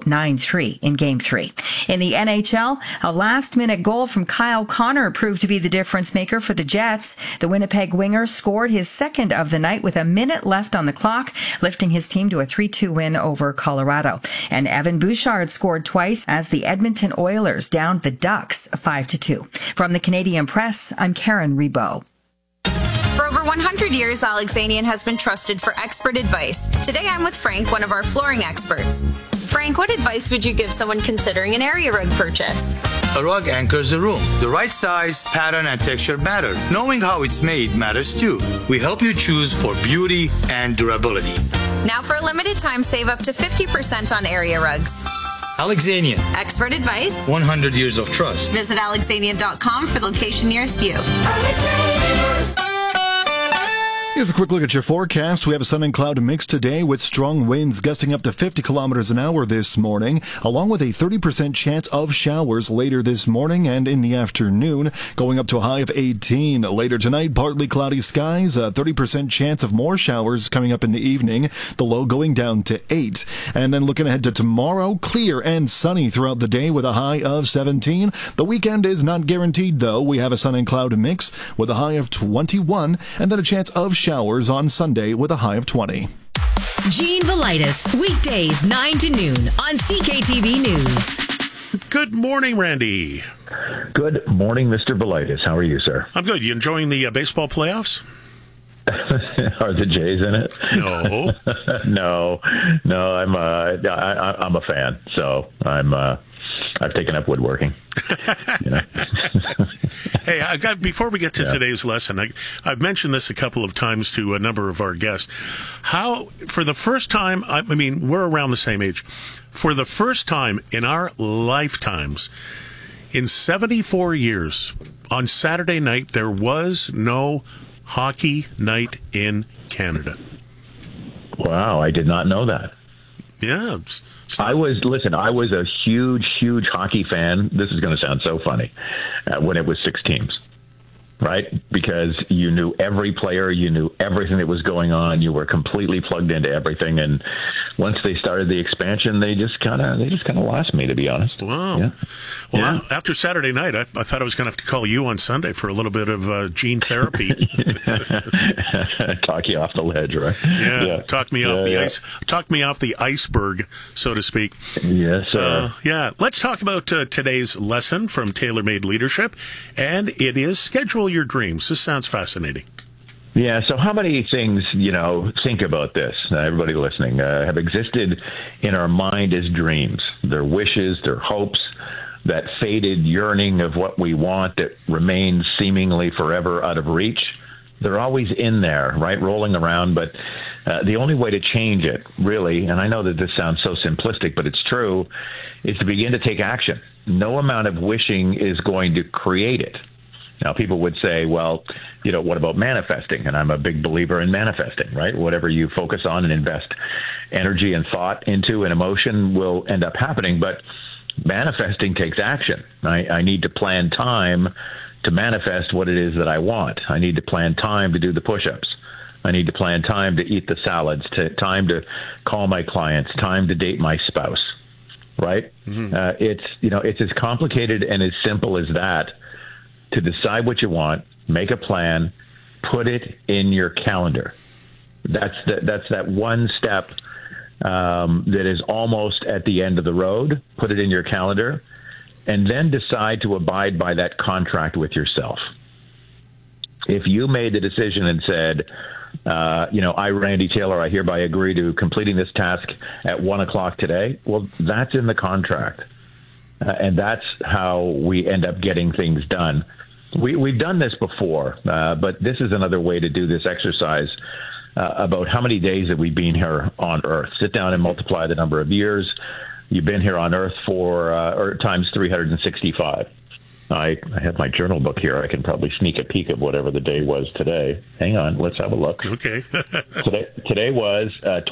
9-3 in Game 3. In the NHL, a last-minute goal from Kyle Connor proved to be the difference maker for the Jets. The Winnipeg winger scored his second of the night with a minute left on the clock, lifting his team to a 3-2 win over Colorado. And Evan Bouchard scored twice as the Edmonton Oilers downed the Ducks 5-2. From the Canadian Press, I'm Karen Rebo. For over 100 years, Alexanian has been trusted for expert advice. Today I'm with Frank, one of our flooring experts. Frank, what advice would you give someone considering an area rug purchase? A rug anchors the room. The right size, pattern, and texture matter. Knowing how it's made matters too. We help you choose for beauty and durability. Now for a limited time, save up to 50% on area rugs. Alexanian. Expert advice. 100 years of trust. Visit Alexanian.com for the location nearest you. Here's a quick look at your forecast. We have a sun and cloud mix today with strong winds gusting up to 50 kilometers an hour this morning, along with a 30% chance of showers later this morning and in the afternoon, going up to a high of 18. Later tonight, partly cloudy skies, a 30% chance of more showers coming up in the evening, the low going down to 8. And then looking ahead to tomorrow, clear and sunny throughout the day with a high of 17. The weekend is not guaranteed, though. We have a sun and cloud mix with a high of 21, and then a chance of showers on Sunday with a high of 20. Gene Velitis, weekdays 9 to noon on CKTV News. Good morning, Randy. Good morning, Mr. Velitis. How are you, sir? I'm good. You enjoying the baseball playoffs? Are the Jays in it? No. no. I'm a fan, so I've taken up woodworking. Hey, before we get to today's lesson, I've mentioned this a couple of times to a number of our guests. How, for the first time, I mean, we're around the same age. For the first time in our lifetimes, in 74 years, on Saturday night, there was no hockey night in Canada. Wow, I did not know that. Yeah. I was a huge hockey fan. This is going to sound so funny when it was 6 teams, right? Because you knew every player, you knew everything that was going on. You were completely plugged into everything. And once they started the expansion, they just kind of lost me, to be honest. Wow. Yeah. Well, after Saturday night, I thought I was going to have to call you on Sunday for a little bit of gene therapy. Talk you off the ledge, right? Yeah. Talk me off the ice. Talk me off the iceberg, so to speak. Yes, sir. Let's talk about today's lesson from TaylorMade Leadership, and it is schedule your dreams. This sounds fascinating. Yeah, so how many things, think about this, everybody listening, have existed in our mind as dreams? Their wishes, their hopes, that faded yearning of what we want that remains seemingly forever out of reach. They're always in there, right, rolling around, but the only way to change it, really, and I know that this sounds so simplistic, but it's true, is to begin to take action. No amount of wishing is going to create it. Now, people would say, well, what about manifesting? And I'm a big believer in manifesting, right? Whatever you focus on and invest energy and thought into and emotion will end up happening. But manifesting takes action. I need to plan time to manifest what it is that I want. I need to plan time to do the push-ups. I need to plan time to eat the salads, time to call my clients, time to date my spouse, right? Mm-hmm. It's as complicated and as simple as that. To decide what you want, make a plan, put it in your calendar. That's that one step that is almost at the end of the road. Put it in your calendar, and then decide to abide by that contract with yourself. If you made the decision and said, I, Randy Taylor, I hereby agree to completing this task at 1:00 today, well, that's in the contract. And that's how we end up getting things done. We've done this before, but this is another way to do this exercise about how many days have we been here on Earth. Sit down and multiply the number of years you've been here on Earth or times 365. I have my journal book here. I can probably sneak a peek at whatever the day was today. Hang on, let's have a look. Okay. Today was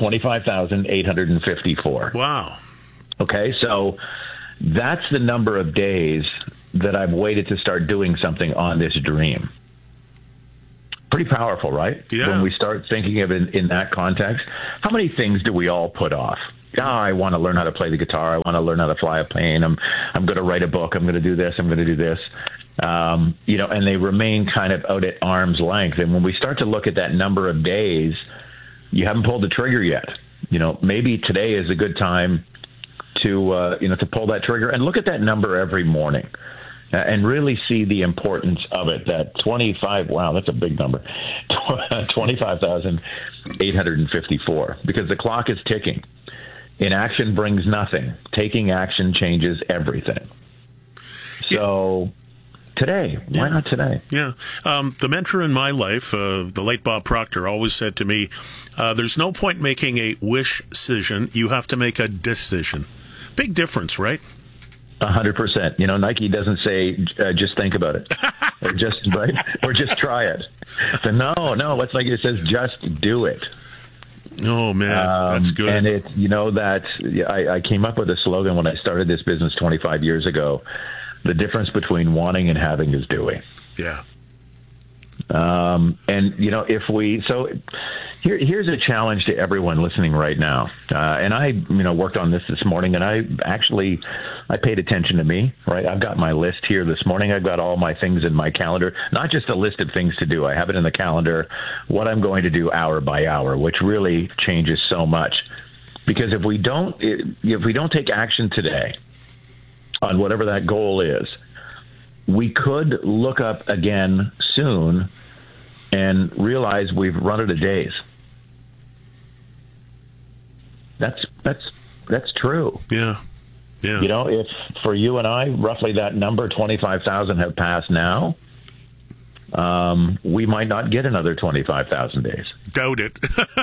25,854. Wow. Okay, so that's the number of days that I've waited to start doing something on this dream. Pretty powerful, right? Yeah. When we start thinking of it in that context. How many things do we all put off? I want to learn how to play the guitar. I want to learn how to fly a plane. I'm going to write a book. I'm going to do this. I'm going to do this. And they remain kind of out at arm's length. And when we start to look at that number of days, you haven't pulled the trigger yet. Maybe today is a good time to pull that trigger and look at that number every morning and really see the importance of it. That 25, wow, that's a big number, 25,854, because the clock is ticking. Inaction brings nothing. Taking action changes everything. So today, why not today? Yeah. The mentor in my life, the late Bob Proctor, always said to me, there's no point making a wish-cision. You have to make a decision. Big difference, right? 100%. Nike doesn't say just think about it, or just try it. So no, it's like it says just do it. Oh man, that's good. And I came up with a slogan when I started this business 25 years ago. The difference between wanting and having is doing. Yeah. Here's a challenge to everyone listening right now. And I, worked on this morning, and I paid attention to me, right? I've got my list here this morning. I've got all my things in my calendar, not just a list of things to do. I have it in the calendar, what I'm going to do hour by hour, which really changes so much. Because if we don't take action today on whatever that goal is, we could look up again soon and realize we've run out of days. That's true. Yeah. If for you and I, roughly that number, 25,000 have passed now, we might not get another 25,000 days. Doubt it.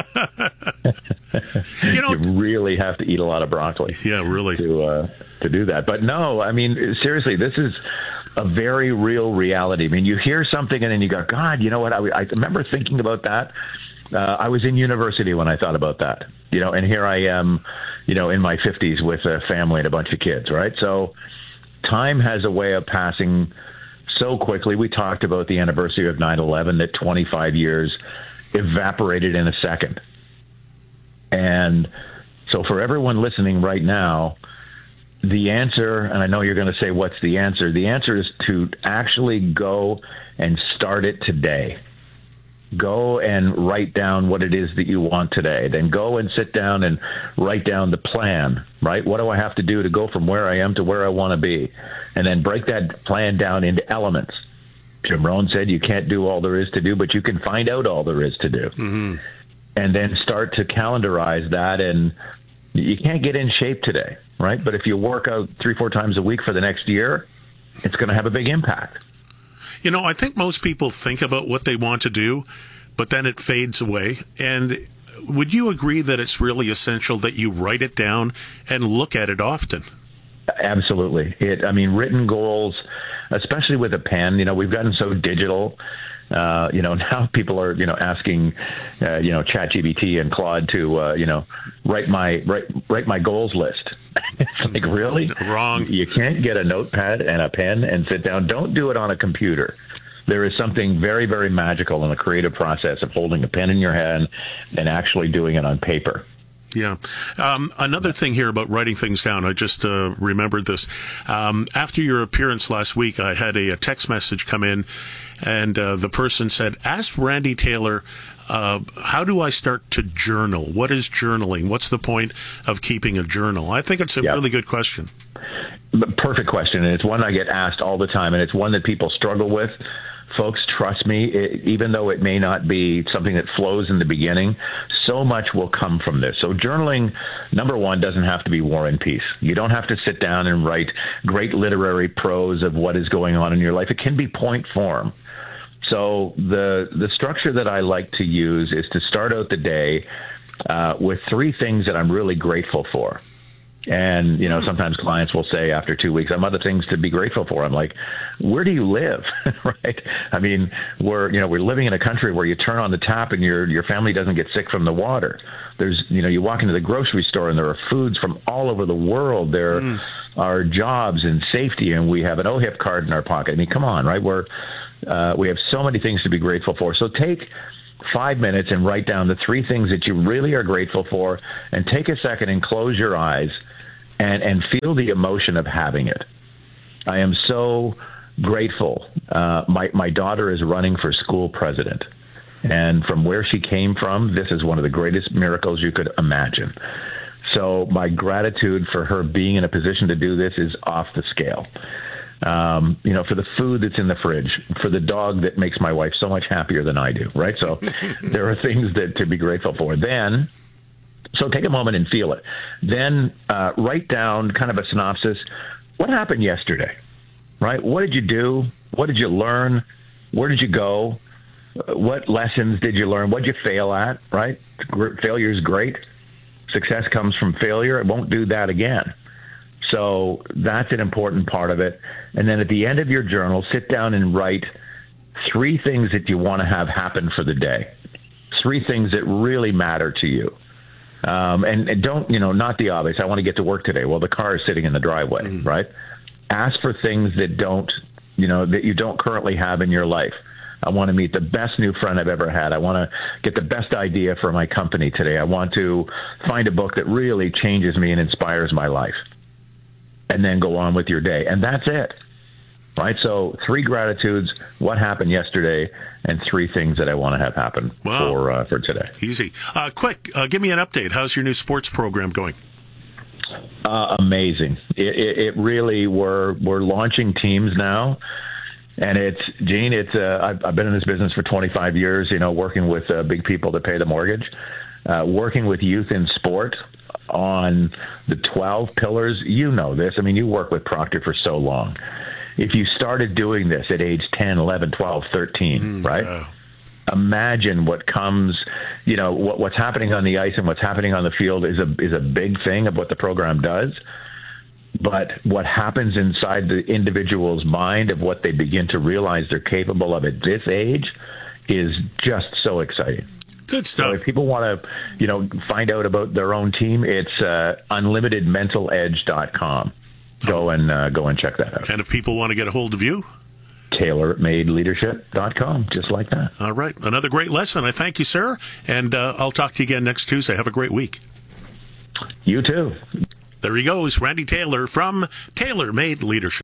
You really have to eat a lot of broccoli. Yeah, really. To do that. But no, I mean, seriously, this is a very real reality. I mean, you hear something and then you go, God, you know what? I remember thinking about that. I was in university when I thought about that, and here I am, in my 50s with a family and a bunch of kids, right? So time has a way of passing so quickly. We talked about the anniversary of 9/11, that 25 years evaporated in a second. And so for everyone listening right now, the answer, and I know you're going to say, what's the answer? The answer is to actually go and start it today. Go and write down what it is that you want today. Then go and sit down and write down the plan, right? What do I have to do to go from where I am to where I want to be? And then break that plan down into elements. Jim Rohn said you can't do all there is to do, but you can find out all there is to do. Mm-hmm. And then start to calendarize that. And you can't get in shape today, right? But if you work out 3-4 times a week for the next year, it's going to have a big impact. I think most people think about what they want to do, but then it fades away. And would you agree that it's really essential that you write it down and look at it often? Absolutely. Written goals, especially with a pen, we've gotten so digital. Now people are, asking, ChatGPT and Claude to, write my goals list. It's like, really? Wrong. You can't get a notepad and a pen and sit down. Don't do it on a computer. There is something very, very magical in the creative process of holding a pen in your hand and actually doing it on paper. Yeah. Another thing here about writing things down, I just remembered this. After your appearance last week, I had a text message come in, and the person said, ask Randy Taylor, how do I start to journal? What is journaling? What's the point of keeping a journal? I think it's a really good question. Perfect question, and it's one I get asked all the time, and it's one that people struggle with. Folks, trust me, even though it may not be something that flows in the beginning, so much will come from this. So journaling, number one, doesn't have to be War and Peace. You don't have to sit down and write great literary prose of what is going on in your life. It can be point form. So the structure that I like to use is to start out the day with 3 things that I'm really grateful for. And, sometimes clients will say after 2 weeks, I have other things to be grateful for. I'm like, where do you live? Right? We're living in a country where you turn on the tap and your family doesn't get sick from the water. There's, you walk into the grocery store and there are foods from all over the world. There are jobs and safety, and we have an OHIP card in our pocket. Come on, right? We have so many things to be grateful for. So take 5 minutes and write down the 3 things that you really are grateful for, and take a second and close your eyes and feel the emotion of having it. I am so grateful. My daughter is running for school president. And from where she came from, this is one of the greatest miracles you could imagine. So my gratitude for her being in a position to do this is off the scale. For the food that's in the fridge, for the dog that makes my wife so much happier than I do, right? So there are things that to be grateful for. So take a moment and feel it. Then write down kind of a synopsis. What happened yesterday, right? What did you do? What did you learn? Where did you go? What lessons did you learn? What did you fail at, right? Failure is great. Success comes from failure. It won't do that again. So that's an important part of it. And then at the end of your journal, sit down and write 3 things that you want to have happen for the day. 3 things that really matter to you. And don't, not the obvious. I want to get to work today. Well, the car is sitting in the driveway, right? Ask for things that that you don't currently have in your life. I want to meet the best new friend I've ever had. I want to get the best idea for my company today. I want to find a book that really changes me and inspires my life. And then go on with your day. And that's it. Right? So 3 gratitudes, what happened yesterday, and 3 things that I want to have happen for today. Easy. Quick, give me an update. How's your new sports program going? Amazing. It really, we're launching teams now. And Gene, I've been in this business for 25 years, working with big people to pay the mortgage, working with youth in sport on the 12 pillars. You know this. I mean, you work with Proctor for so long. If you started doing this at age 10, 11, 12, 13, right? Imagine what comes, what's happening on the ice and what's happening on the field is a big thing of what the program does. But what happens inside the individual's mind of what they begin to realize they're capable of at this age is just so exciting. Good stuff. So if people want to, find out about their own team, it's unlimitedmentaledge.com. Go and check that out. And if people want to get a hold of you? TaylorMadeLeadership.com, just like that. All right. Another great lesson. I thank you, sir. And I'll talk to you again next Tuesday. Have a great week. You too. There he goes, Randy Taylor from Taylor Made Leadership.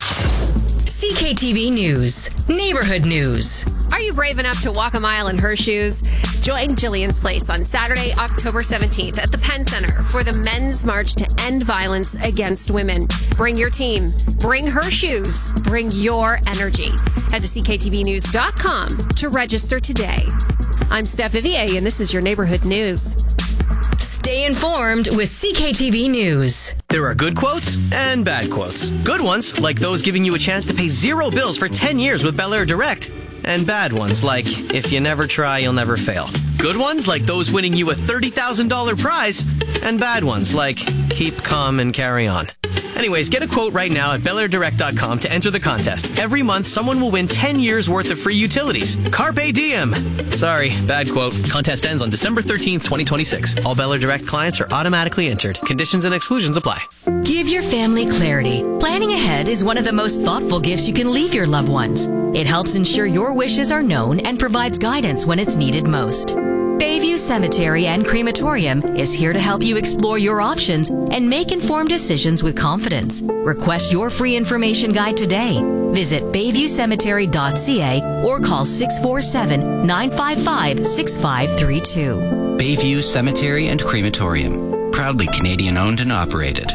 CKTV News, Neighborhood News. Are you brave enough to walk a mile in her shoes? Join Jillian's Place on Saturday, October 17th at the Penn Center for the Men's March to End Violence Against Women. Bring your team. Bring her shoes. Bring your energy. Head to CKTVnews.com to register today. I'm Steph Vivier, and this is your Neighborhood News. Stay informed with CKTV News. There are good quotes and bad quotes. Good ones, like those giving you a chance to pay 0 bills for 10 years with Bel Air Direct. And bad ones, like, if you never try, you'll never fail. Good ones, like those winning you a $30,000 prize. And bad ones, like, keep calm and carry on. Anyways, get a quote right now at BelAirDirect.com to enter the contest. Every month, someone will win 10 years worth of free utilities. Carpe diem. Sorry, bad quote. Contest ends on December 13th, 2026. All Bel Air Direct clients are automatically entered. Conditions and exclusions apply. Give your family clarity. Planning ahead is one of the most thoughtful gifts you can leave your loved ones. It helps ensure your wishes are known and provides guidance when it's needed most. Bayview Cemetery and Crematorium is here to help you explore your options and make informed decisions with confidence. Request your free information guide today. Visit bayviewcemetery.ca or call 647-955-6532. Bayview Cemetery and Crematorium. Proudly Canadian owned and operated.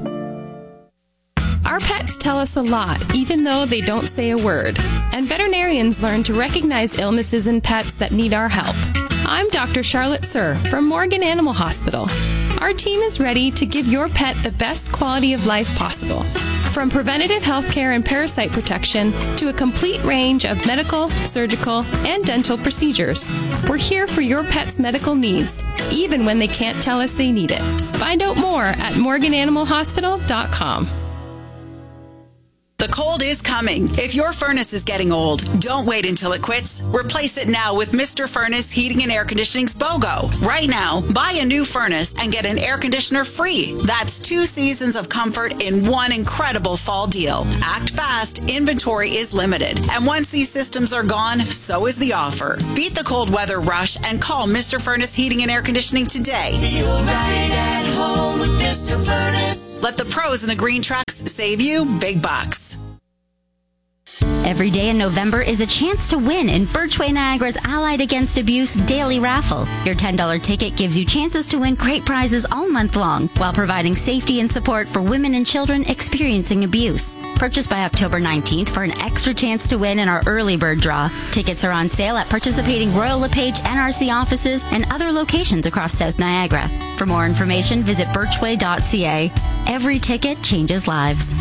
Our pets tell us a lot, even though they don't say a word. And veterinarians learn to recognize illnesses in pets that need our help. I'm Dr. Charlotte Sir from Morgan Animal Hospital. Our team is ready to give your pet the best quality of life possible. From preventative health care and parasite protection to a complete range of medical, surgical, and dental procedures. We're here for your pet's medical needs, even when they can't tell us they need it. Find out more at morgananimalhospital.com. The cold is coming. If your furnace is getting old, don't wait until it quits. Replace it now with Mr. Furnace Heating and Air Conditioning's BOGO. Right now, buy a new furnace and get an air conditioner free. That's 2 seasons of comfort in one incredible fall deal. Act fast. Inventory is limited. And once these systems are gone, so is the offer. Beat the cold weather rush and call Mr. Furnace Heating and Air Conditioning today. Feel right at home with Mr. Furnace. Let the pros in the green trucks save you big bucks. Every day in November is a chance to win in Birchway Niagara's Allied Against Abuse Daily Raffle. Your $10 ticket gives you chances to win great prizes all month long while providing safety and support for women and children experiencing abuse. Purchase by October 19th for an extra chance to win in our early bird draw. Tickets are on sale at participating Royal LePage NRC offices and other locations across South Niagara. For more information, visit birchway.ca. Every ticket changes lives.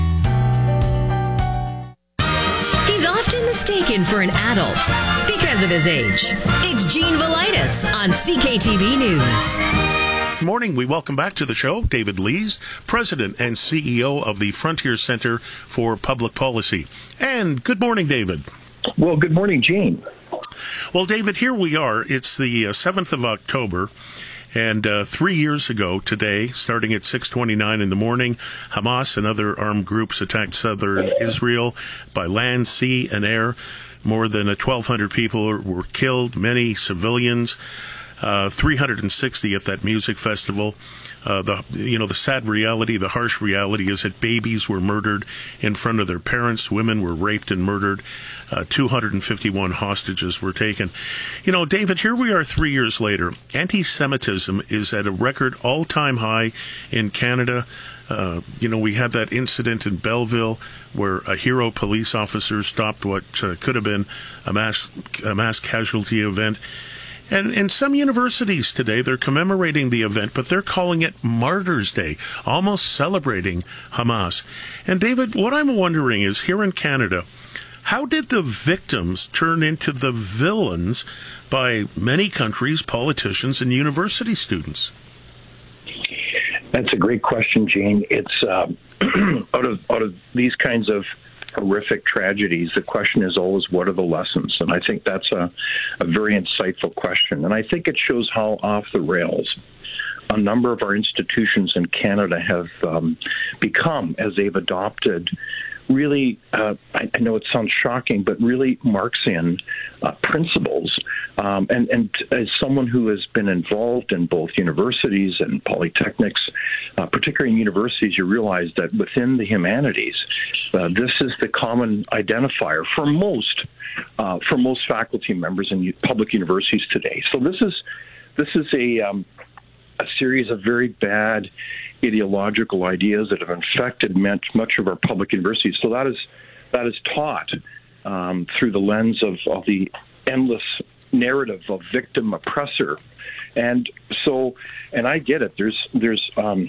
He's often mistaken for an adult because of his age. It's Gene Velitis on CKTV News. Good morning. We welcome back to the show David Lees, President and CEO of the Frontier Center for Public Policy. And good morning, David. Well, good morning, Gene. Well, David, here we are. It's the 7th of October. And 3 years ago today, starting at 6:29 in the morning, Hamas and other armed groups attacked southern Israel by land, sea, and air. More than 1,200 people were killed, many civilians, 360 at that music festival. The sad reality, the harsh reality is that babies were murdered in front of their parents, women were raped and murdered, 251 hostages were taken. David, here we are 3 years later. Anti-Semitism is at a record all-time high in Canada. We had that incident in Belleville where a hero police officer stopped what could have been a mass casualty event. And in some universities today, they're commemorating the event, but they're calling it Martyrs' Day, almost celebrating Hamas. And David, what I'm wondering is, here in Canada, how did the victims turn into the villains by many countries, politicians, and university students? That's a great question, Gene. It's out of these kinds of horrific tragedies, the question is always, what are the lessons? And I think that's a very insightful question. And I think it shows how off the rails a number of our institutions in Canada have become as they've adopted really, I know it sounds shocking, but really Marxian principles. And as someone who has been involved in both universities and polytechnics, particularly in universities, you realize that within the humanities, this is the common identifier for most faculty members in public universities today. So this is a series of very bad ideological ideas that have infected much of our public universities. So that is taught through the lens of the endless narrative of victim oppressor, and I get it. There's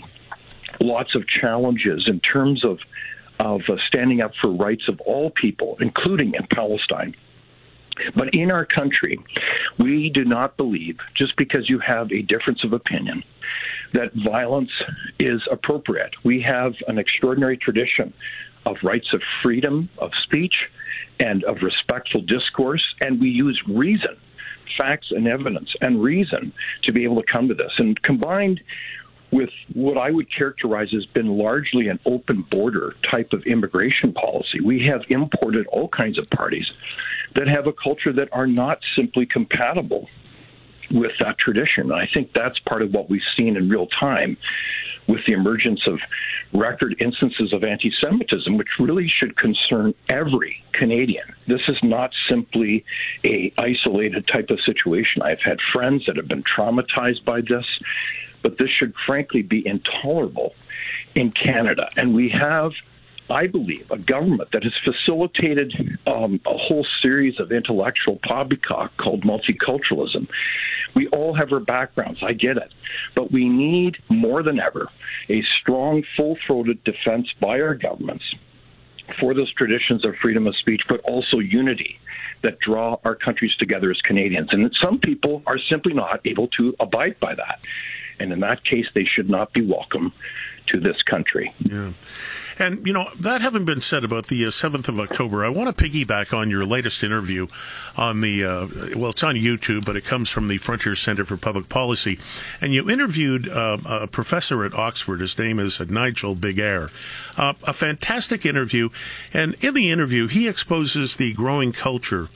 lots of challenges in terms of standing up for rights of all people, including in Palestine. But in our country, we do not believe, just because you have a difference of opinion, that violence is appropriate. We have an extraordinary tradition of rights of freedom of speech and of respectful discourse, and we use reason, facts and evidence and reason to be able to come to this. And combined with what I would characterize as been largely an open border type of immigration policy, we have imported all kinds of parties that have a culture that are not simply compatible with that tradition. And I think that's part of what we've seen in real time with the emergence of record instances of anti-Semitism, which really should concern every Canadian. This is not simply a isolated type of situation. I've had friends that have been traumatized by this, but this should frankly be intolerable in Canada. And we have, I believe, a government that has facilitated a whole series of intellectual poppycock called multiculturalism. We all have our backgrounds, I get it, but we need more than ever a strong, full-throated defense by our governments for those traditions of freedom of speech, but also unity that draw our countries together as Canadians. And some people are simply not able to abide by that. And in that case, they should not be welcome to this country. Yeah. And, that having been said about the 7th of October, I want to piggyback on your latest interview on the, it's on YouTube, but it comes from the Frontier Center for Public Policy. And you interviewed a professor at Oxford. His name is Nigel Big Air. A fantastic interview. And in the interview, he exposes the growing culture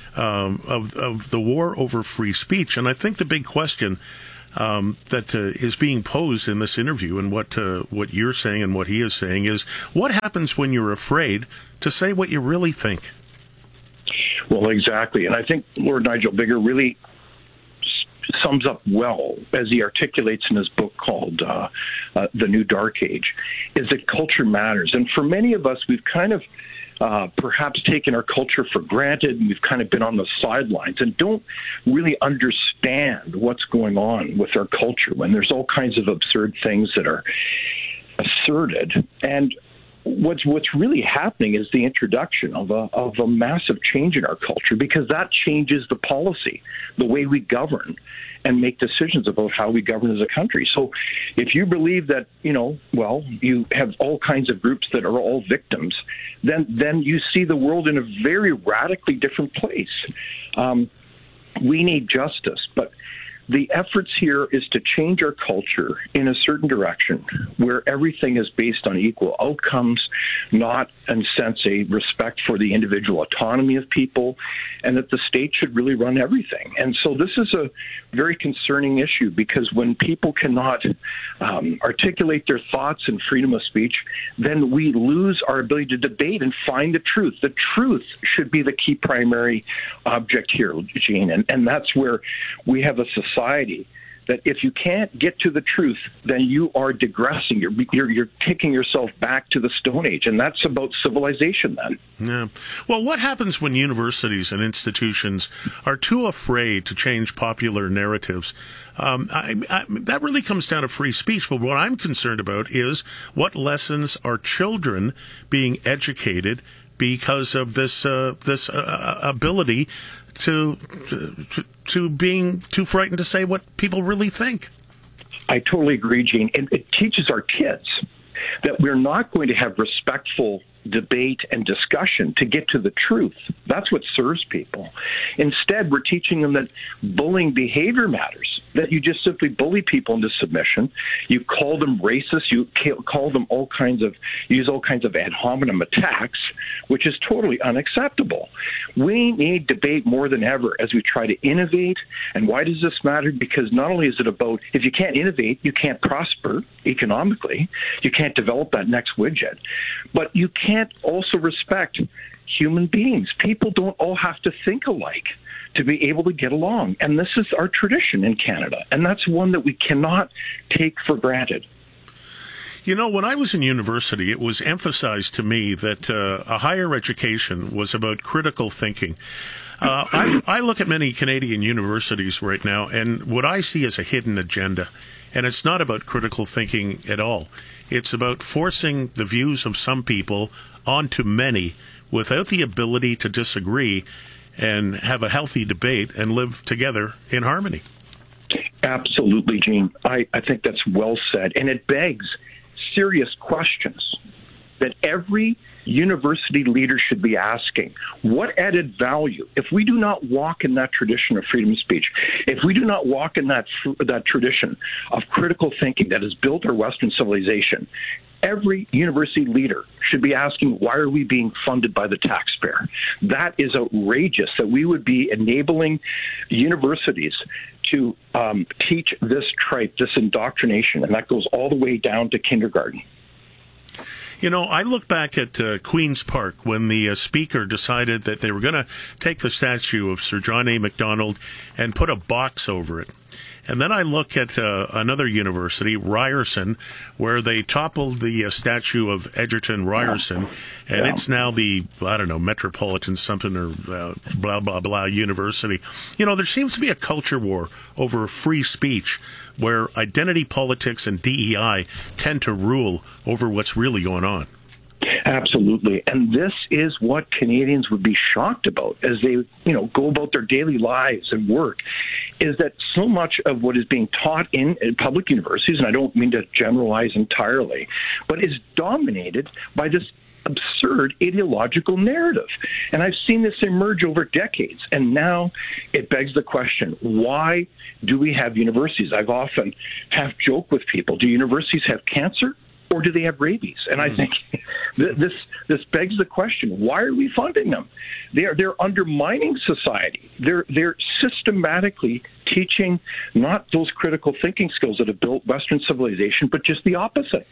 of the war over free speech. And I think the big question that is being posed in this interview, and what you're saying and what he is saying, is what happens when you're afraid to say what you really think? Well, exactly. And I think Lord Nigel Bigger really sums up well, as he articulates in his book called The New Dark Age, is that culture matters. And for many of us, we've kind of perhaps taken our culture for granted, and we've kind of been on the sidelines and don't really understand what's going on with our culture when there's all kinds of absurd things that are asserted. And what's really happening is the introduction of a massive change in our culture, because that changes the policy, the way we govern and make decisions about how we govern as a country. So if you believe that, you have all kinds of groups that are all victims, then you see the world in a very radically different place. We need justice, but the efforts here is to change our culture in a certain direction where everything is based on equal outcomes, not, in a sense, a respect for the individual autonomy of people, and that the state should really run everything. And so this is a very concerning issue, because when people cannot articulate their thoughts and freedom of speech, then we lose our ability to debate and find the truth. The truth should be the key primary object here, Gene, and that's where we have a society that if you can't get to the truth, then you are digressing. You're kicking yourself back to the Stone Age, and that's about civilization then. Yeah. Well, what happens when universities and institutions are too afraid to change popular narratives? That really comes down to free speech, but what I'm concerned about is what lessons are children being educated because of this ability to being too frightened to say what people really think. I totally agree, Gene. And it teaches our kids that we're not going to have respectful debate and discussion to get to the truth. That's what serves people. Instead, we're teaching them that bullying behavior matters, that you just simply bully people into submission. You call them racist. You call them use all kinds of ad hominem attacks, which is totally unacceptable. We need debate more than ever as we try to innovate. And why does this matter? Because not only is it about, if you can't innovate, you can't prosper economically. You can't develop that next widget. But you can't also respect human beings. People don't all have to think alike to be able to get along. And this is our tradition in Canada. And that's one that we cannot take for granted. When I was in university, it was emphasized to me that a higher education was about critical thinking. I look at many Canadian universities right now, and what I see is a hidden agenda. And it's not about critical thinking at all. It's about forcing the views of some people onto many without the ability to disagree and have a healthy debate and live together in harmony. Absolutely, Gene. I think that's well said. And it begs serious questions that every university leader should be asking. What added value, if we do not walk in that tradition of freedom of speech, if we do not walk in that tradition of critical thinking that has built our Western civilization, every university leader should be asking, why are we being funded by the taxpayer? That is outrageous, that we would be enabling universities to teach this tripe, this indoctrination, and that goes all the way down to kindergarten. I look back at Queen's Park when the speaker decided that they were going to take the statue of Sir John A. Macdonald and put a box over it. And then I look at another university, Ryerson, where they toppled the statue of Egerton Ryerson, and it's now the, Metropolitan something or blah, blah, blah university. There seems to be a culture war over free speech where identity politics and DEI tend to rule over what's really going on. Absolutely. And this is what Canadians would be shocked about as they, go about their daily lives and work, is that so much of what is being taught in public universities, and I don't mean to generalize entirely, but is dominated by this absurd ideological narrative. And I've seen this emerge over decades. And now it begs the question, why do we have universities? I've often half joked with people, do universities have cancer or do they have rabies? And I think this begs the question, why are we funding them? They're undermining society. They're systematically teaching not those critical thinking skills that have built Western civilization, but just the opposite.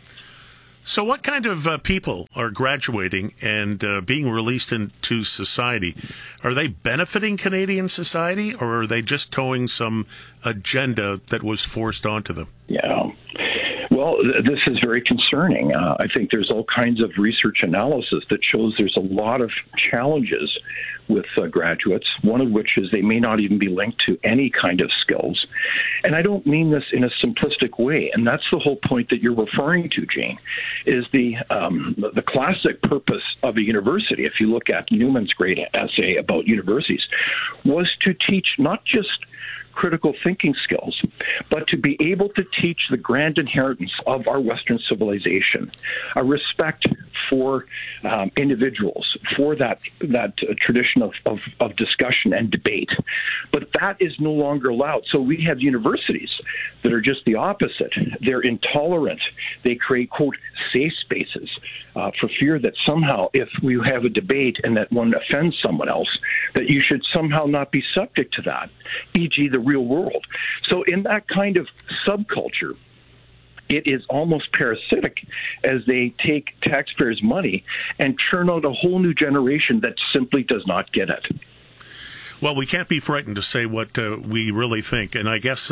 So what kind of people are graduating and being released into society? Are they benefiting Canadian society, or are they just towing some agenda that was forced onto them? Yeah. Well, this is very concerning. I think there's all kinds of research analysis that shows there's a lot of challenges with graduates, one of which is they may not even be linked to any kind of skills. And I don't mean this in a simplistic way, and that's the whole point that you're referring to, Jane, is the classic purpose of a university, if you look at Newman's great essay about universities, was to teach not just critical thinking skills, but to be able to teach the grand inheritance of our Western civilization, a respect for individuals, for that tradition of discussion and debate. But that is no longer allowed. So we have universities that are just the opposite. They're intolerant. They create, quote, safe spaces for fear that somehow if we have a debate and that one offends someone else, that you should somehow not be subject to that, e.g. the real world. So in that kind of subculture, it is almost parasitic as they take taxpayers' money and churn out a whole new generation that simply does not get it. Well, we can't be frightened to say what we really think. And I guess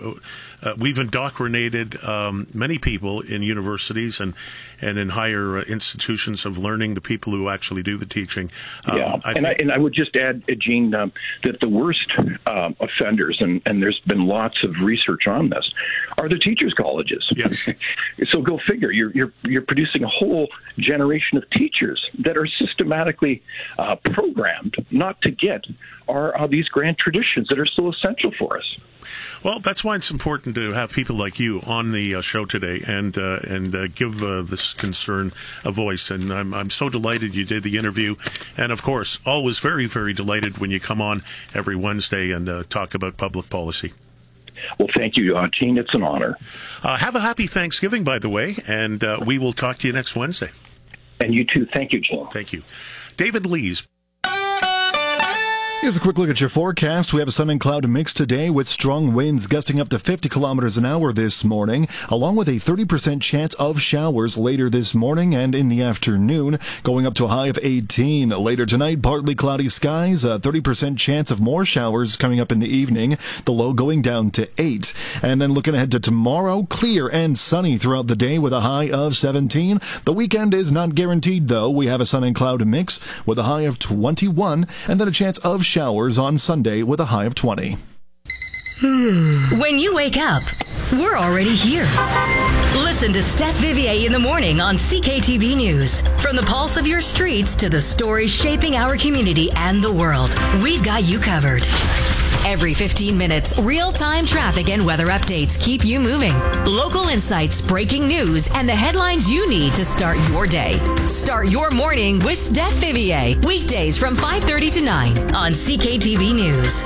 we've indoctrinated many people in universities and in higher institutions of learning, the people who actually do the teaching. I would just add, Gene, that the worst offenders, and there's been lots of research on this, are the teachers' colleges. Yes. So go figure. You're producing a whole generation of teachers that are systematically programmed not to get are these grand traditions that are so essential for us. Well, that's why it's important to have people like you on the show today and give this concern a voice. And I'm so delighted you did the interview. And, of course, always very, very delighted when you come on every Wednesday and talk about public policy. Well, thank you, Gene. It's an honor. Have a happy Thanksgiving, by the way, and we will talk to you next Wednesday. And you too. Thank you, Gene. Thank you. David Lees. Here's a quick look at your forecast. We have a sun and cloud mix today with strong winds gusting up to 50 kilometers an hour this morning, along with a 30% chance of showers later this morning and in the afternoon, going up to a high of 18. Later tonight, partly cloudy skies, a 30% chance of more showers coming up in the evening, the low going down to 8. And then looking ahead to tomorrow, clear and sunny throughout the day with a high of 17. The weekend is not guaranteed, though. We have a sun and cloud mix with a high of 21, and then a chance of showers on Sunday with a high of 20. When you wake up, we're already here. Listen to Steph Vivier in the morning on CKTV News. From the pulse of your streets to the stories shaping our community and the world, we've got you covered. Every 15 minutes, real-time traffic and weather updates keep you moving. Local insights, breaking news, and the headlines you need to start your day. Start your morning with Steph Vivier. Weekdays from 5:30 to 9 on CKTV News.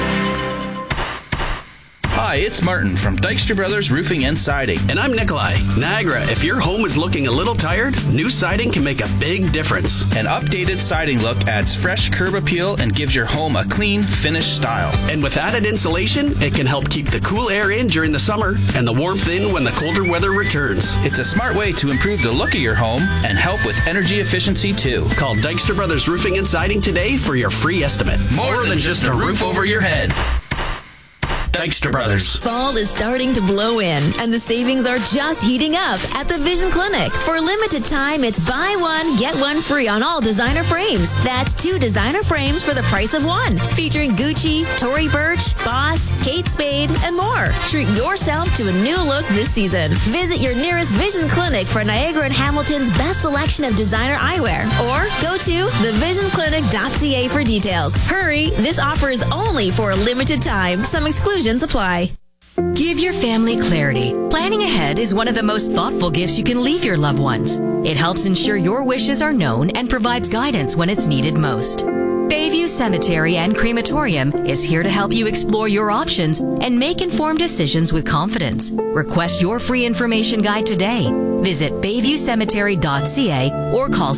Hi, it's Martin from Dykstra Brothers Roofing and Siding. And I'm Nikolai. Niagara, if your home is looking a little tired, new siding can make a big difference. An updated siding look adds fresh curb appeal and gives your home a clean, finished style. And with added insulation, it can help keep the cool air in during the summer and the warmth in when the colder weather returns. It's a smart way to improve the look of your home and help with energy efficiency, too. Call Dykstra Brothers Roofing and Siding today for your free estimate. More than just a roof over your head. Dykstra Brothers. Fall is starting to blow in, and the savings are just heating up at the Vision Clinic. For a limited time, it's buy one, get one free on all designer frames. That's 2 designer frames for the price of 1, featuring Gucci, Tory Burch, Boss, Kate Spade, and more. Treat yourself to a new look this season. Visit your nearest Vision Clinic for Niagara and Hamilton's best selection of designer eyewear, or go to thevisionclinic.ca for details. Hurry, this offer is only for a limited time. Some exclusions apply. Give your family clarity. Planning ahead is one of the most thoughtful gifts you can leave your loved ones. It helps ensure your wishes are known and provides guidance when it's needed most. Bayview Cemetery and Crematorium is here to help you explore your options and make informed decisions with confidence. Request your free information guide today. Visit bayviewcemetery.ca or call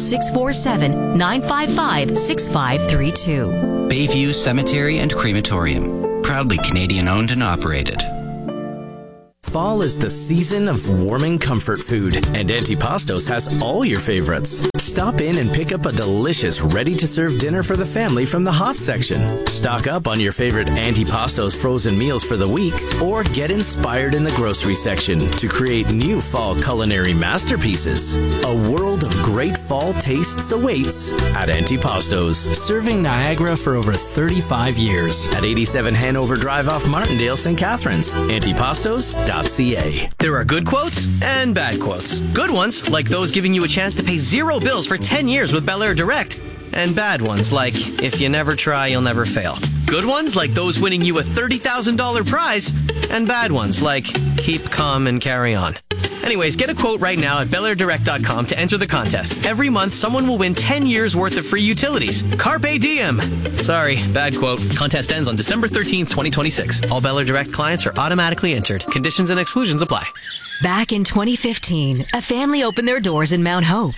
647-955-6532. Bayview Cemetery and Crematorium. Proudly Canadian owned and operated. Fall is the season of warming comfort food, and Antipastos has all your favorites. Stop in and pick up a delicious, ready-to-serve dinner for the family from the hot section. Stock up on your favorite Antipastos frozen meals for the week, or get inspired in the grocery section to create new fall culinary masterpieces. A world of great fall tastes awaits at Antipastos, serving Niagara for over 35 years at 87 Hanover Drive off Martindale, St. Catharines. Antipastos.ca. There are good quotes and bad quotes. Good ones, like those giving you a chance to pay 0 bills for 10 years with Bel Air Direct. And bad ones, like, if you never try, you'll never fail. Good ones, like those winning you a $30,000 prize. And bad ones, like, keep calm and carry on. Anyways, get a quote right now at BelAirDirect.com to enter the contest. Every month, someone will win 10 years worth of free utilities. Carpe diem. Sorry, bad quote. Contest ends on December 13th, 2026. All Bel Air Direct clients are automatically entered. Conditions and exclusions apply. Back in 2015, a family opened their doors in Mount Hope.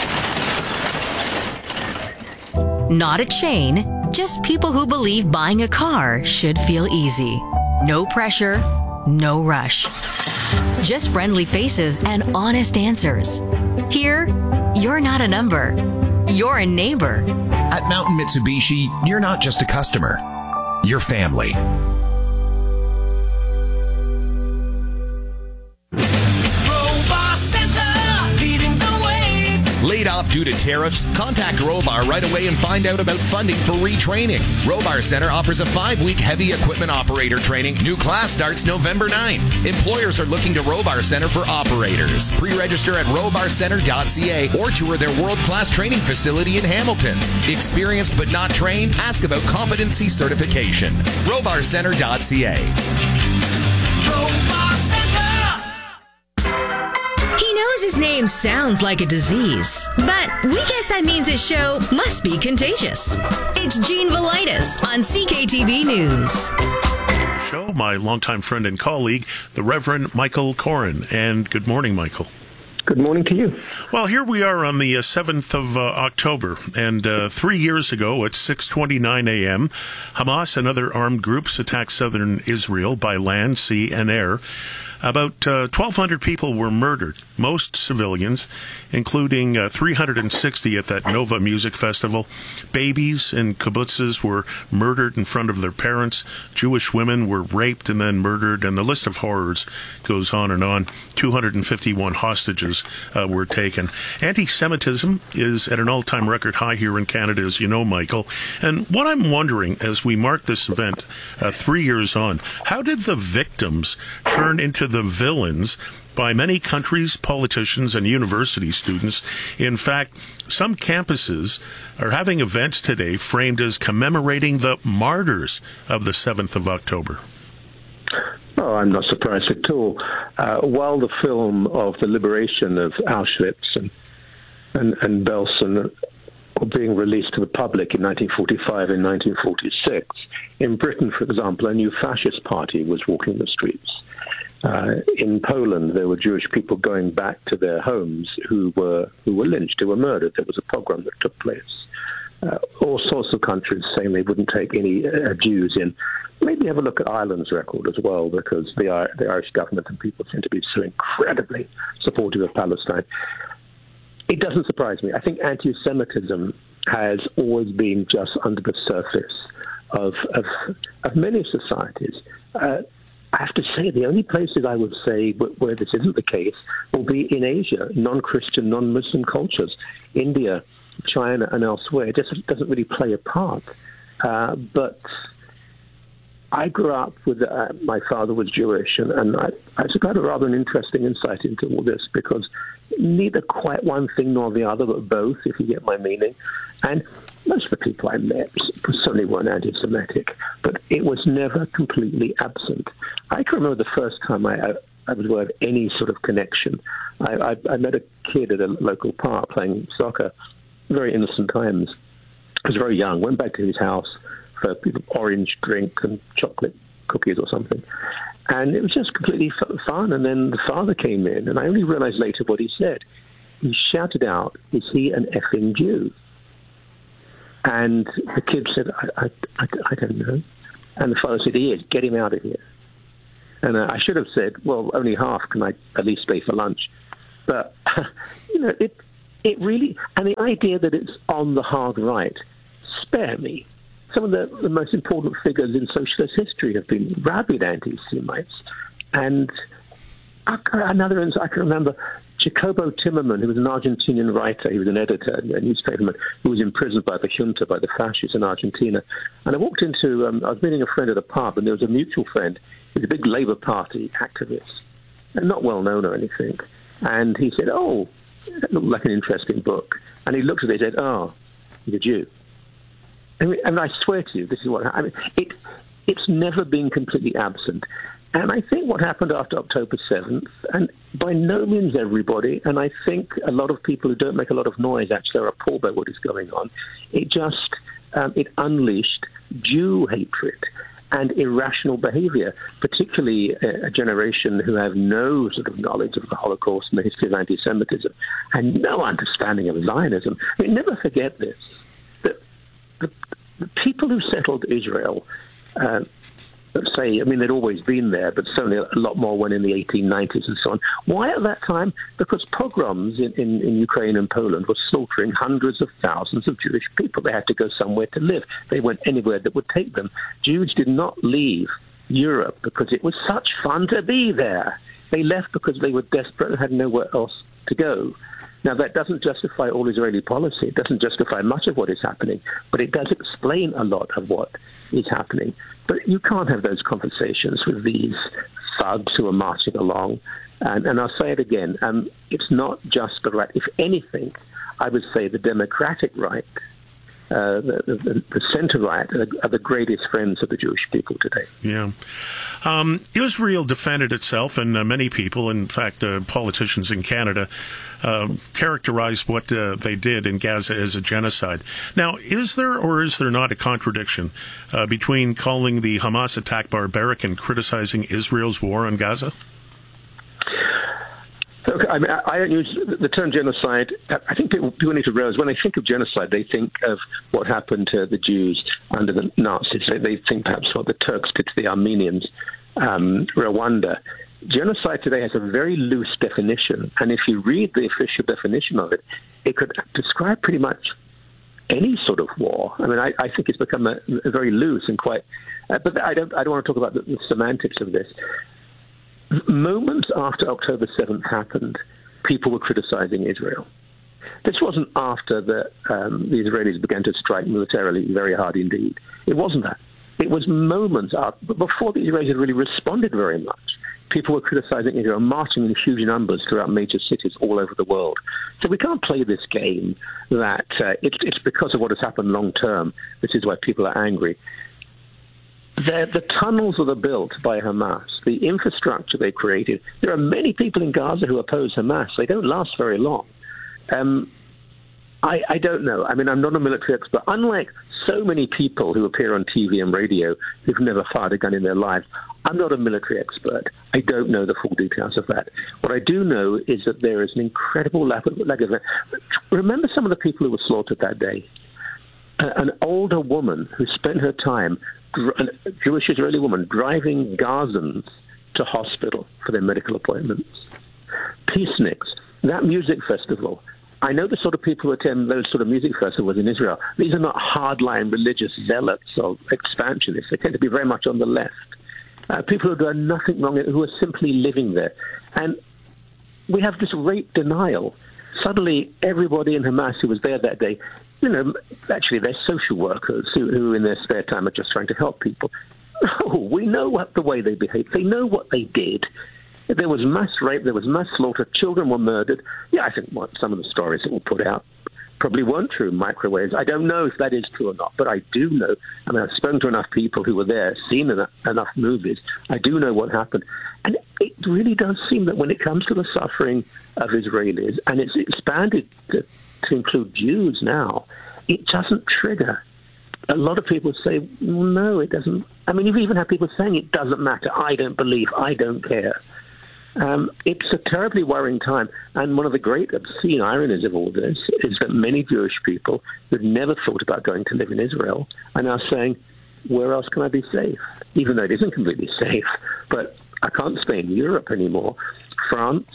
Not a chain, just people who believe buying a car should feel easy. No pressure, no rush. Just friendly faces and honest answers. Here, you're not a number. You're a neighbor. At Mountain Mitsubishi, you're not just a customer. You're family. Laid off due to tariffs? Contact Robar right away and find out about funding for retraining. Robar Center offers a 5-week heavy equipment operator training. New class starts November 9. Employers are looking to Robar Center for operators. Pre-register at robarcenter.ca or tour their world-class training facility in Hamilton. Experienced but not trained? Ask about competency certification. robarcenter.ca. Robar Center. He knows his name sounds like a disease, but we guess that means his show must be contagious. It's Gene Velitis on CKTV News. Show, my longtime friend and colleague, the Reverend Michael Coren. And good morning, Michael. Good morning to you. Well, here we are on the 7th of October, and 3 years ago at 6:29 a.m., Hamas and other armed groups attacked southern Israel by land, sea, and air. About 1,200 people were murdered, most civilians, including 360 at that Nova Music Festival. Babies in kibbutzes were murdered in front of their parents. Jewish women were raped and then murdered, and the list of horrors goes on and on. 251 hostages were taken. Anti-Semitism is at an all-time record high here in Canada, as you know, Michael. And what I'm wondering, as we mark this event 3 years on, how did the victims turn into the villains by many countries, politicians, and university students? In fact, some campuses are having events today framed as commemorating the martyrs of the 7th of October. Oh, I'm not surprised at all. While the film of the liberation of Auschwitz and Belsen were being released to the public in 1945 and 1946, in Britain, for example, a new fascist party was walking the streets. In Poland, there were Jewish people going back to their homes who were lynched, who were murdered. There was a pogrom that took place. All sorts of countries saying they wouldn't take any Jews in. Maybe have a look at Ireland's record as well, because the Irish government and people seem to be so incredibly supportive of Palestine. It doesn't surprise me. I think anti-Semitism has always been just under the surface of many societies. I have to say, the only places I would say where this isn't the case will be in Asia, non-Christian, non-Muslim cultures, India, China, and elsewhere. It just doesn't really play a part. But I grew up with, my father was Jewish, and I got a rather an interesting insight into all this, because neither quite one thing nor the other, but both, if you get my meaning. And most of the people I met certainly weren't anti-Semitic, but it was never completely absent. I can remember the first time I was aware of any sort of connection. I met a kid at a local park playing soccer, very innocent times. I was very young, went back to his house for orange drink and chocolate cookies or something. And it was just completely fun. And then the father came in, and I only realized later what he said. He shouted out, "Is he an effing Jew?" And the kid said, I don't know. And the father said, "He is. Get him out of here." And I should have said, "Well, only half. Can I at least stay for lunch?" But, it really, and the idea that it's on the hard right, spare me. Some of the most important figures in socialist history have been rabid anti-Semites. And I can remember Jacobo Timmerman, who was an Argentinian writer. He was an editor, a newspaperman, who was imprisoned by the junta, by the fascists in Argentina. And I walked into, I was meeting a friend at a pub, and there was a mutual friend. He was a big Labour Party activist, and not well known or anything. And he said, "Oh, that looked like an interesting book." And he looked at it and said, "Oh, he's a Jew." And I swear to you, this is what I mean. It's never been completely absent. And I think what happened after October 7th, and by no means everybody, and I think a lot of people who don't make a lot of noise actually are appalled by what is going on, it just it unleashed Jew hatred and irrational behavior, particularly a generation who have no sort of knowledge of the Holocaust and the history of anti-Semitism and no understanding of Zionism. I mean, never forget this. The people who settled Israel, they'd always been there, but certainly a lot more when in the 1890s and so on. Why at that time? Because pogroms in Ukraine and Poland were slaughtering hundreds of thousands of Jewish people. They had to go somewhere to live. They went anywhere that would take them. Jews did not leave Europe because it was such fun to be there. They left because they were desperate and had nowhere else to go. Now, that doesn't justify all Israeli policy. It doesn't justify much of what is happening, but it does explain a lot of what is happening. But you can't have those conversations with these thugs who are marching along. And I'll say it again, it's not just the right. If anything, I would say the democratic right, the center right, are the greatest friends of the Jewish people today. Yeah. Israel defended itself, and many people, in fact, politicians in Canada, characterized what they did in Gaza as a genocide. Now, is there or is there not a contradiction between calling the Hamas attack barbaric and criticizing Israel's war on Gaza? Okay, I don't use the term genocide. I think people need to realize when they think of genocide, they think of what happened to the Jews under the Nazis. They think perhaps what the Turks did to the Armenians, Rwanda. Genocide today has a very loose definition, and if you read the official definition of it, it could describe pretty much any sort of war. I mean, I think it's become a very loose and quite. But I don't want to talk about the semantics of this. Moments after October 7th happened, people were criticizing Israel. This wasn't after the Israelis began to strike militarily very hard indeed. It wasn't that. It was moments after, but before the Israelis had really responded very much. People were criticizing Israel, marching in huge numbers throughout major cities all over the world. So we can't play this game that it's because of what has happened long term. This is why people are angry. The tunnels that are built by Hamas, the infrastructure they created, there are many people in Gaza who oppose Hamas. They don't last very long. I don't know. I mean, I'm not a military expert. Unlike so many people who appear on TV and radio who've never fired a gun in their lives, I'm not a military expert. I don't know the full details of that. What I do know is that there is an incredible lack of Remember some of the people who were slaughtered that day? An older woman who spent her time, a Jewish Israeli woman, driving Gazans to hospital for their medical appointments. Peaceniks, that music festival. I know the sort of people who attend those sort of music festivals in Israel. These are not hardline religious zealots or expansionists. They tend to be very much on the left. people who have done nothing wrong, who are simply living there. And we have this rape denial. Suddenly, everybody in Hamas who was there that day, actually they're social workers who in their spare time are just trying to help people. No, we know the way they behaved. They know what they did. There was mass rape, there was mass slaughter, children were murdered. Yeah, I think some of the stories that were put out probably weren't true, microwaves. I don't know if that is true or not, but I do know. I mean, I've spoken to enough people who were there, seen enough movies. I do know what happened. And it really does seem that when it comes to the suffering of Israelis, and it's expanded to include Jews now, it doesn't trigger. A lot of people say, no, it doesn't. I mean, you've even had people saying it doesn't matter. I don't believe. I don't care. It's a terribly worrying time. And one of the great obscene ironies of all this is that many Jewish people who've never thought about going to live in Israel are now saying, where else can I be safe? Even though it isn't completely safe. But I can't stay in Europe anymore. France,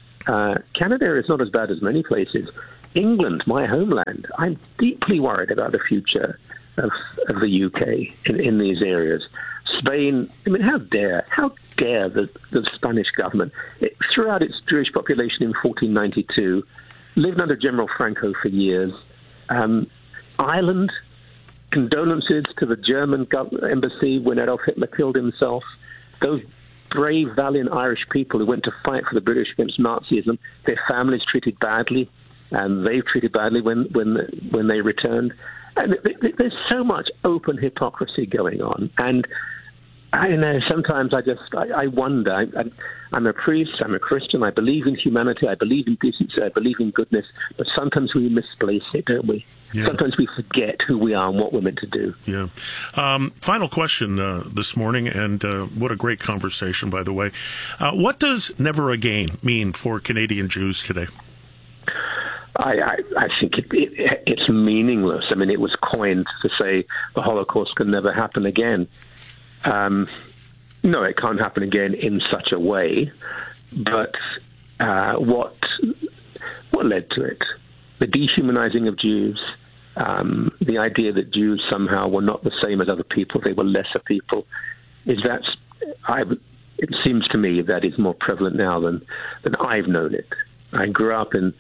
Canada is not as bad as many places. England, my homeland, I'm deeply worried about the future of the UK in these areas. Spain, I mean, how dare the Spanish government, threw out its Jewish population in 1492, lived under General Franco for years. Ireland, condolences to the German embassy when Adolf Hitler killed himself. Those brave, valiant Irish people who went to fight for the British against Nazism, their families treated badly, and they treated badly when they returned. And there's so much open hypocrisy going on. And I know sometimes I wonder. I'm a priest, I'm a Christian, I believe in humanity, I believe in decency, I believe in goodness, but sometimes we misplace it, don't we? Yeah. Sometimes we forget who we are and what we're meant to do. Yeah. Final question this morning, and what a great conversation, by the way. What does never again mean for Canadian Jews today? I think it's meaningless. I mean, it was coined to say the Holocaust can never happen again. No, it can't happen again in such a way. But what led to it? The dehumanizing of Jews, the idea that Jews somehow were not the same as other people, they were lesser people. It seems to me that is more prevalent now than I've known it. I grew up in.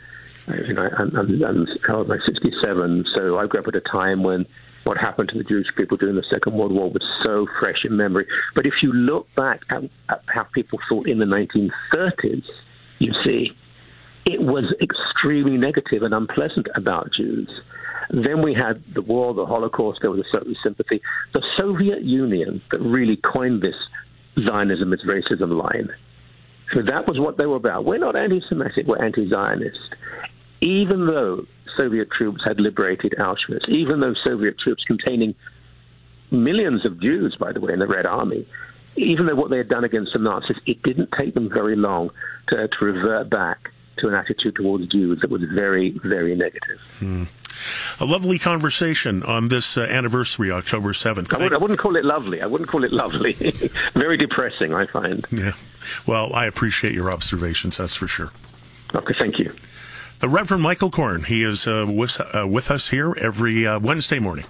I'm 67, so I grew up at a time when what happened to the Jewish people during the Second World War was so fresh in memory. But if you look back at how people thought in the 1930s, you see, it was extremely negative and unpleasant about Jews. Then we had the war, the Holocaust, there was a certain sympathy. The Soviet Union that really coined this Zionism is racism line. So that was what they were about. We're not anti-Semitic, we're anti-Zionist. Even though Soviet troops had liberated Auschwitz, even though Soviet troops containing millions of Jews, by the way, in the Red Army, even though what they had done against the Nazis, it didn't take them very long to revert back to an attitude towards Jews that was very, very negative. A lovely conversation on this anniversary, October 7th. I wouldn't call it lovely. Very depressing, I find. Yeah. Well, I appreciate your observations, that's for sure. Okay, thank you. The Reverend Michael Korn, he is with us here every Wednesday morning.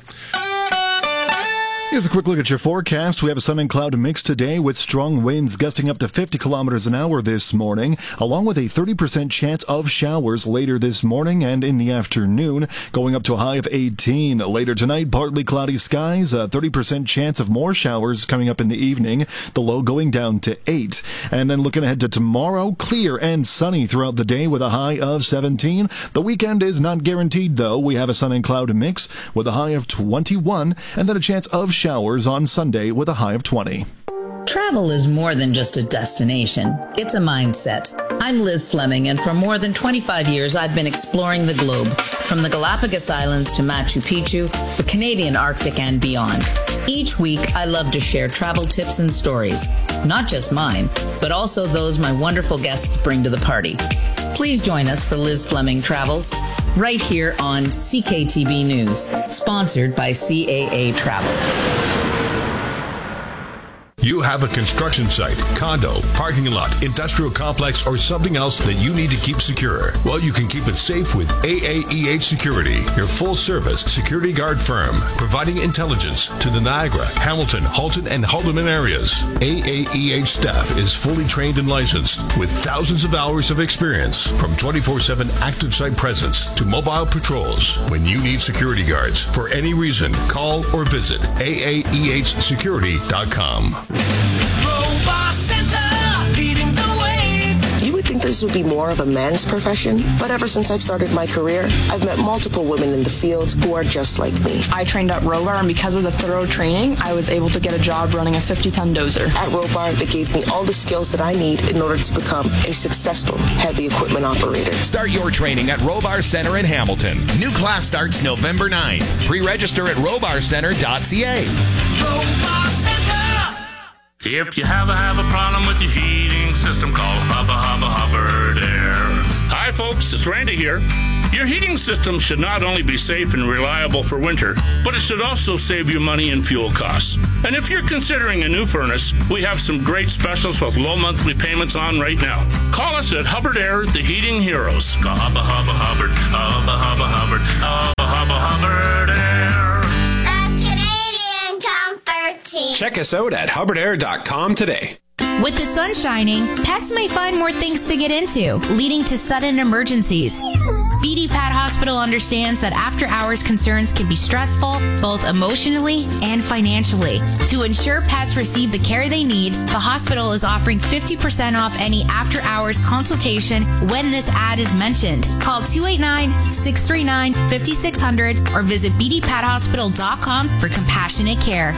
Here's a quick look at your forecast. We have a sun and cloud mix today with strong winds gusting up to 50 kilometers an hour this morning, along with a 30% chance of showers later this morning and in the afternoon, going up to a high of 18. Later tonight, partly cloudy skies, a 30% chance of more showers coming up in the evening, the low going down to 8. And then looking ahead to tomorrow, clear and sunny throughout the day with a high of 17. The weekend is not guaranteed, though. We have a sun and cloud mix with a high of 21, and then a chance of showers on Sunday with a high of 20. Travel is more than just a destination. It's a mindset. I'm Liz Fleming, and for more than 25 years, I've been exploring the globe, from the Galapagos Islands to Machu Picchu, the Canadian Arctic, and beyond. Each week, I love to share travel tips and stories, not just mine, but also those my wonderful guests bring to the party. Please join us for Liz Fleming Travels, right here on CKTB News, sponsored by CAA Travel. You have a construction site, condo, parking lot, industrial complex, or something else that you need to keep secure. Well, you can keep it safe with AAEH Security, your full-service security guard firm, providing intelligence to the Niagara, Hamilton, Halton, and Haldimand areas. AAEH staff is fully trained and licensed with thousands of hours of experience, from 24/7 active site presence to mobile patrols. When you need security guards for any reason, call or visit AAEHsecurity.com. Robot Center, leading the way. You would think this would be more of a man's profession, but ever since I've started my career, I've met multiple women in the field who are just like me. I trained at Robar, and because of the thorough training, I was able to get a job running a 50-ton dozer. At Robar, they gave me all the skills that I need in order to become a successful heavy equipment operator. Start your training at Robar Center in Hamilton. New class starts November 9. Pre-register at robarcenter.ca. Robot Center. If you have a problem with your heating system, call Hubbard Air. Hi folks, it's Randy here. Your heating system should not only be safe and reliable for winter, but it should also save you money in fuel costs. And if you're considering a new furnace, we have some great specials with low monthly payments on right now. Call us at Hubbard Air, the heating heroes. Call Hubbard Air. Check us out at hubbardair.com today. With the sun shining, pets may find more things to get into, leading to sudden emergencies. BD Pet Hospital understands that after-hours concerns can be stressful, both emotionally and financially. To ensure pets receive the care they need, the hospital is offering 50% off any after-hours consultation when this ad is mentioned. Call 289-639-5600 or visit bdpethospital.com for compassionate care.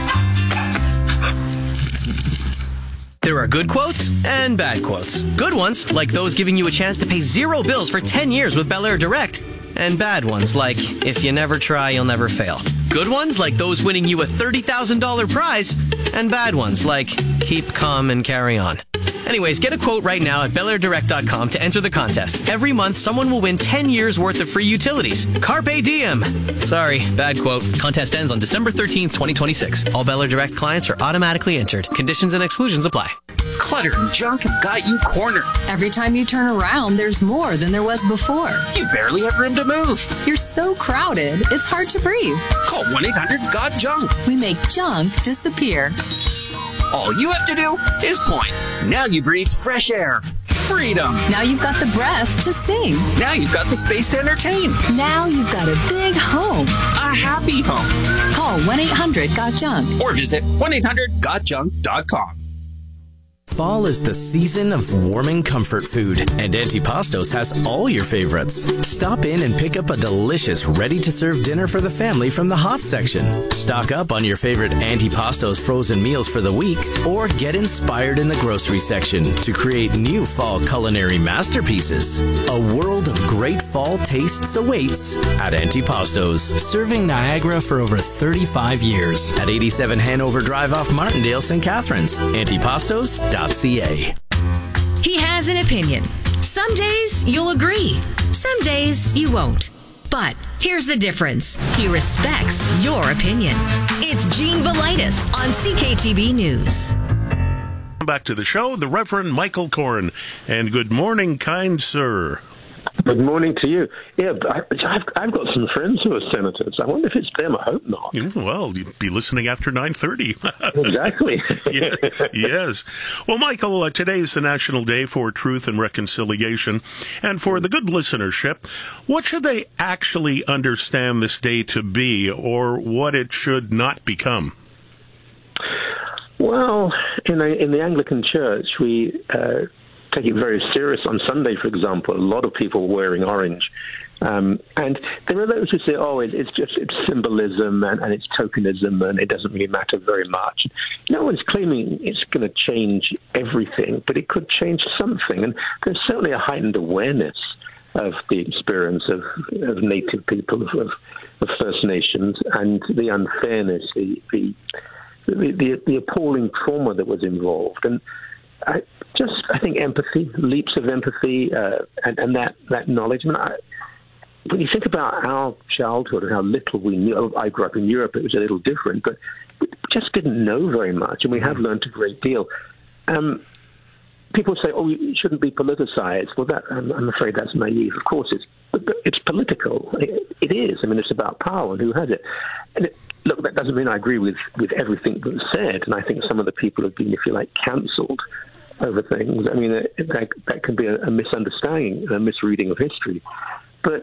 There are good quotes and bad quotes. Good ones, like those giving you a chance to pay 0 bills for 10 years with Bel Air Direct. And bad ones, like, if you never try, you'll never fail. Good ones, like those winning you a $30,000 prize. And bad ones, like, keep calm and carry on. Anyways, get a quote right now at BelAirDirect.com to enter the contest. Every month, someone will win 10 years worth of free utilities. Carpe diem. Sorry, bad quote. Contest ends on December 13th, 2026. All Bel Air Direct clients are automatically entered. Conditions and exclusions apply. Clutter and junk have got you cornered. Every time you turn around, there's more than there was before. You barely have room to move. You're so crowded, it's hard to breathe. Call 1-800-GOT-JUNK. We make junk disappear. All you have to do is point. Now you breathe fresh air. Freedom. Now you've got the breath to sing. Now you've got the space to entertain. Now you've got a big home. A happy home. Call 1-800-GOT-JUNK. Or visit 1-800-GOT-JUNK.com. Fall is the season of warming comfort food, and Antipastos has all your favorites. Stop in and pick up a delicious, ready-to-serve dinner for the family from the hot section. Stock up on your favorite Antipastos frozen meals for the week, or get inspired in the grocery section to create new fall culinary masterpieces. A world of great fall tastes awaits at Antipastos, serving Niagara for over 35 years at 87 Hanover Drive off Martindale, St. Catharines. Antipastos.ca. He has an opinion. Some days you'll agree. Some days you won't. But here's the difference. He respects your opinion. It's Gene Velitis on CKTB News. Back to the show, the Reverend Michael Corrin. And good morning, kind sir. Good morning to you. Yeah, I've got some friends who are senators. I wonder if it's them. I hope not. Well, you'd be listening after 9:30. Exactly. Yes. Well, Michael, today's the National Day for Truth and Reconciliation. And for the good listenership, what should they actually understand this day to be, or what it should not become? Well, in the Anglican Church, we take it very serious. On Sunday, for example, a lot of people wearing orange. And there are those who say, it's symbolism and it's tokenism and it doesn't really matter very much. No one's claiming it's going to change everything, but it could change something. And there's certainly a heightened awareness of the experience of Native people, of First Nations, and the unfairness, the appalling trauma that was involved. And I think empathy, leaps of empathy, and that knowledge. when you think about our childhood and how little we knew, I grew up in Europe, it was a little different, but we just didn't know very much, and we have learned a great deal. People say, "Oh, it shouldn't be politicized." Well, I'm afraid that's naive. Of course, it's political. It is. I mean, it's about power and who has it. And look, that doesn't mean I agree with everything that's said, and I think some of the people have been, if you like, cancelled over things. I mean, that can be a misunderstanding and a misreading of history. But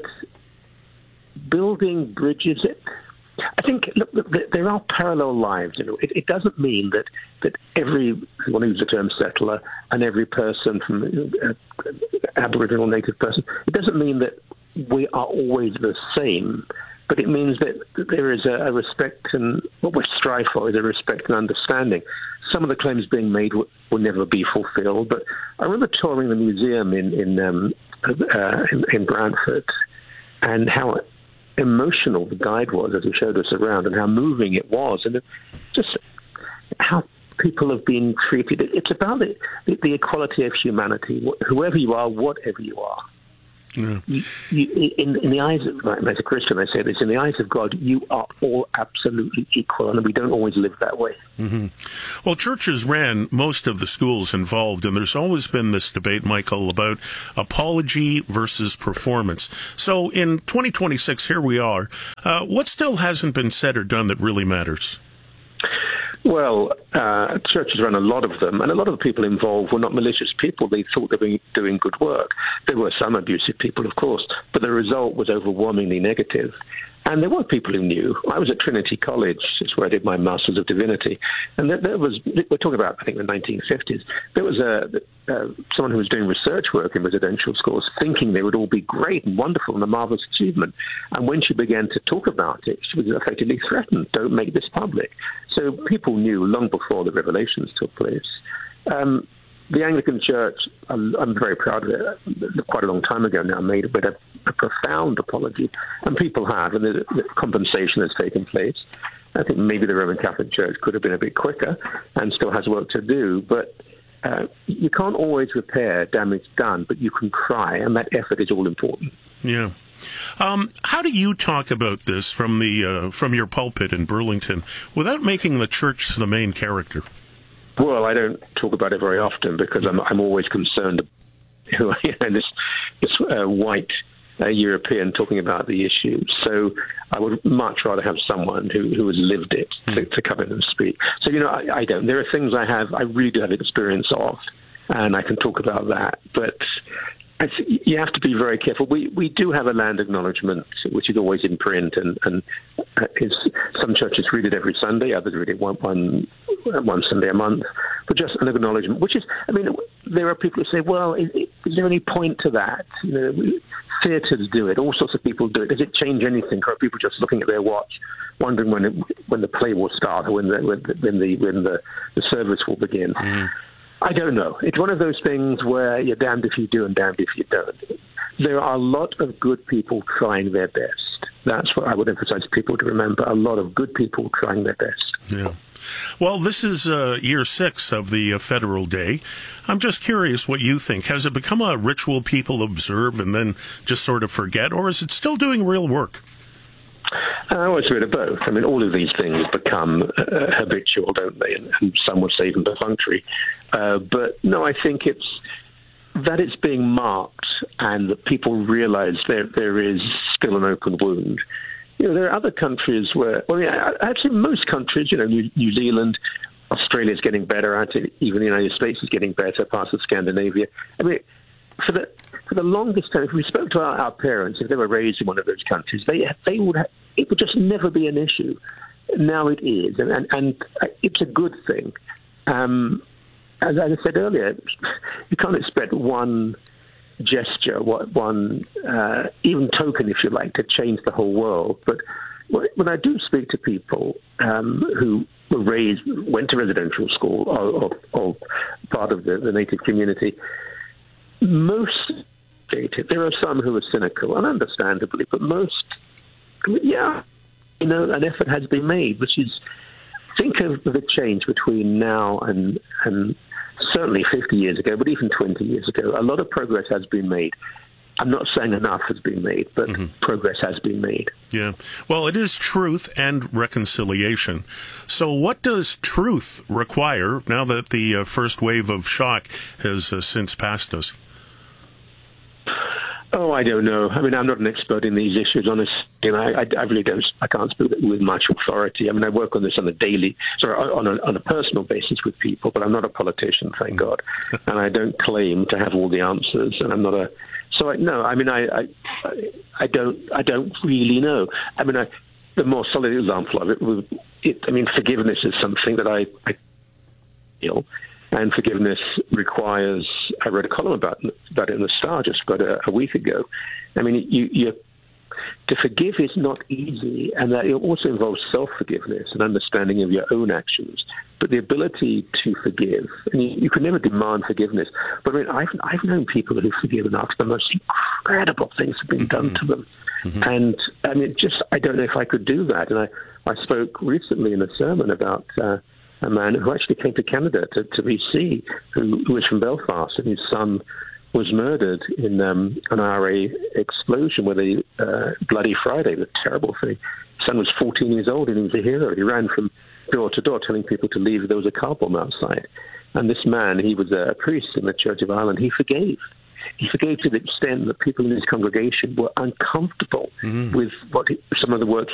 building bridges, I think, look, there are parallel lives. You know, it doesn't mean that everyone who's a term settler and every person from Aboriginal native person, it doesn't mean that we are always the same. But it means that there is a respect, and what we strive for is a respect and understanding. Some of the claims being made will never be fulfilled. But I remember touring the museum in Brantford, and how emotional the guide was as he showed us around, and how moving it was, and just how people have been treated. It's about the equality of humanity, whoever you are, whatever you are. Yeah. In the eyes of, as a Christian, I say this, in the eyes of God, you are all absolutely equal, and we don't always live that way. Mm-hmm. Well, churches ran most of the schools involved, and there's always been this debate, Michael, about apology versus performance. So in 2026, here we are. What still hasn't been said or done that really matters? Well, churches ran a lot of them, and a lot of the people involved were not malicious people. They thought they were doing good work. There were some abusive people, of course, but the result was overwhelmingly negative. And there were people who knew. I was at Trinity College, it's where I did my Masters of Divinity, and there was, we're talking about, I think, the 1950s, there was someone who was doing research work in residential schools thinking they would all be great and wonderful and a marvelous achievement. And when she began to talk about it, she was effectively threatened, don't make this public. So people knew long before the revelations took place. The Anglican Church, I'm very proud of it, quite a long time ago now, made a profound apology, and people have, and the compensation has taken place. I think maybe the Roman Catholic Church could have been a bit quicker and still has work to do, but you can't always repair damage done, but you can try, and that effort is all important. Yeah. How do you talk about this from your pulpit in Burlington without making the church the main character? Well, I don't talk about it very often because I'm always concerned this white European talking about the issue. So I would much rather have someone who has lived it to come in and speak. So, I don't. There are things I really do have experience of, and I can talk about that. But you have to be very careful. We do have a land acknowledgement, which is always in print, and some churches read it every Sunday, others read it one Sunday a month, but just an acknowledgement, which is, there are people who say, well, is there any point to that? Theatres do it, all sorts of people do it. Does it change anything? Or are people just looking at their watch, wondering when the play will start or when the service will begin? I don't know. It's one of those things where you're damned if you do and damned if you don't. There are a lot of good people trying their best. That's what I would emphasize people to remember. A lot of good people trying their best. Yeah. Well, this is year 6 of the Federal Day. I'm just curious what you think. Has it become a ritual people observe and then just sort of forget, or is it still doing real work? Well, it's a bit of both. All of these things become habitual, don't they? And some would say even perfunctory. But no, I think it's being marked and that people realize there is still an open wound. There are other countries where, actually most countries, New Zealand, Australia's getting better at it, even the United States is getting better, parts of Scandinavia. For the longest time, if we spoke to our parents, if they were raised in one of those countries, it would just never be an issue. Now it is, and it's a good thing. As I said earlier, you can't expect one gesture, one even token, if you like, to change the whole world. But when I do speak to people who were went to residential school or part of the native community, there are some who are cynical, and understandably, but most, an effort has been made, which is, think of the change between now and certainly 50 years ago, but even 20 years ago. A lot of progress has been made. I'm not saying enough has been made, but progress has been made. Yeah. Well, it is truth and reconciliation. So what does truth require now that the first wave of shock has since passed us? Oh, I don't know. I mean, I'm not an expert in these issues, honestly. I really don't. I can't speak with much authority. I mean, I work on this on a personal basis with people, but I'm not a politician, thank God, and I don't claim to have all the answers. And I'm not a. So I don't really know. I mean, the more solid example of it, I mean, forgiveness is something that I feel. And forgiveness requires, I read a column about it in the Star just about a week ago. I mean, to forgive is not easy, and that it also involves self-forgiveness and understanding of your own actions. But the ability to forgive, and you can never demand forgiveness, but I mean, I've known people who've forgiven after the most incredible things have been done to them. And I mean, I don't know if I could do that. And I spoke recently in a sermon about a man who actually came to Canada, to BC, who was from Belfast, and his son was murdered in an IRA explosion with a Bloody Friday, the terrible thing. His son was 14 years old, and he was a hero. He ran from door to door telling people to leave. There was a car bomb outside. And this man, he was a priest in the Church of Ireland. He forgave. He forgave to the extent that people in his congregation were uncomfortable with some of the work